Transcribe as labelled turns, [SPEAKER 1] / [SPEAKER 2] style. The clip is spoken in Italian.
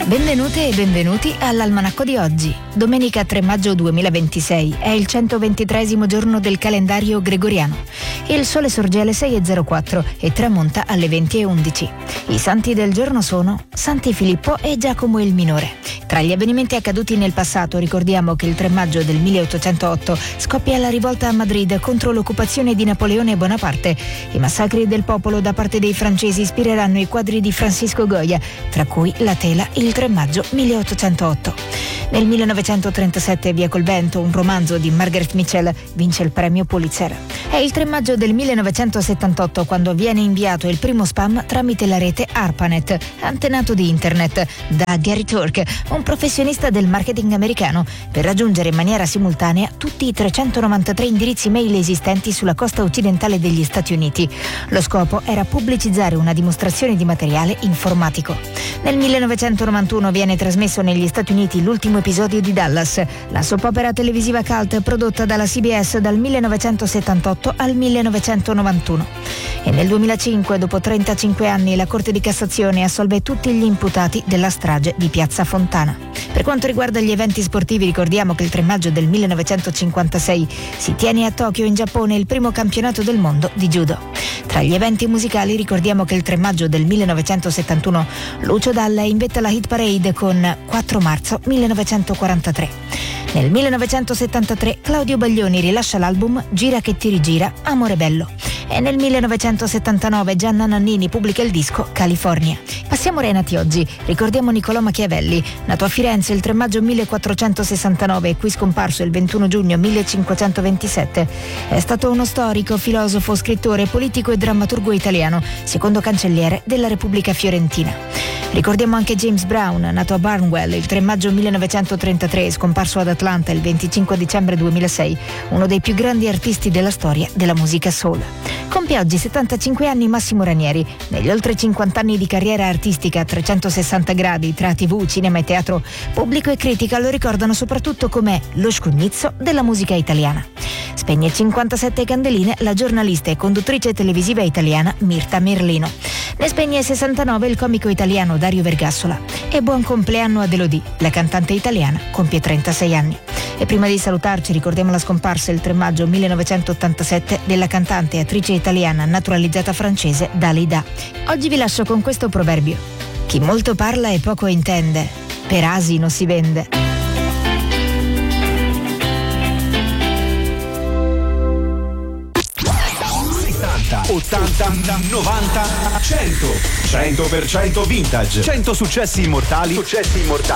[SPEAKER 1] Benvenute e benvenuti all'Almanacco di oggi. Domenica 3 maggio 2026 è il 123° giorno del calendario gregoriano. Il sole sorge alle 6:04 e tramonta alle 20:11. I santi del giorno sono Santi Filippo e Giacomo il Minore. Tra gli avvenimenti accaduti nel passato ricordiamo che il 3 maggio del 1808 scoppia la rivolta a Madrid contro l'occupazione di Napoleone Bonaparte. I massacri del popolo da parte dei francesi ispireranno i quadri di Francisco Goya, tra cui La tela il 3 maggio 1808. Nel 1937 Via col vento, un romanzo di Margaret Mitchell, vince il premio Pulitzer. È il 3 maggio del 1978 quando viene inviato il primo spam tramite la rete ARPANET, antenato di internet, da Gary Turk, un professionista del marketing americano, per raggiungere in maniera simultanea tutti i 393 indirizzi mail esistenti sulla costa occidentale degli Stati Uniti. Lo scopo era pubblicizzare una dimostrazione di materiale informatico. Nel 1991 viene trasmesso negli Stati Uniti l'ultimo episodio di Dallas, la soap opera televisiva cult prodotta dalla CBS dal 1978 al 1991. E nel 2005, dopo 35 anni, la Corte di Cassazione assolve tutti gli imputati della strage di Piazza Fontana. Per quanto riguarda gli eventi sportivi, ricordiamo che il 3 maggio del 1956 si tiene a Tokyo, in Giappone, il primo campionato del mondo di judo. Tra gli eventi musicali ricordiamo che il 3 maggio del 1971 Lucio Dalla inventa la hit parade con 4 marzo 1943. Nel 1973 Claudio Baglioni rilascia l'album Gira che ti rigira, Amore bello. E nel 1979 Gianna Nannini pubblica il disco California. Passiamo ai nati oggi. Ricordiamo Niccolò Machiavelli, nato a Firenze il 3 maggio 1469 e qui scomparso il 21 giugno 1527. È stato uno storico, filosofo, scrittore, politico e drammaturgo italiano, secondo cancelliere della Repubblica Fiorentina. Ricordiamo anche James Brown, nato a Barnwell il 3 maggio 1933 e scomparso ad Atlanta il 25 dicembre 2006, uno dei più grandi artisti della storia della musica soul. Compie oggi 75 anni Massimo Ranieri. Negli oltre 50 anni di carriera artistica a 360 gradi tra TV, cinema e teatro, pubblico e critica lo ricordano soprattutto come lo scugnizzo della musica italiana. Spegne 57 candeline la giornalista e conduttrice televisiva italiana Mirta Merlino. Ne spegne 69 il comico italiano Dario Vergassola. E buon compleanno ad Elodie, la cantante italiana, compie 36 anni. E prima di salutarci ricordiamo la scomparsa il 3 maggio 1987 della cantante e attrice italiana naturalizzata francese Dalida. Oggi vi lascio con questo proverbio: chi molto parla e poco intende, per asino si vende.
[SPEAKER 2] 80, 90, 100% vintage. 100 successi immortali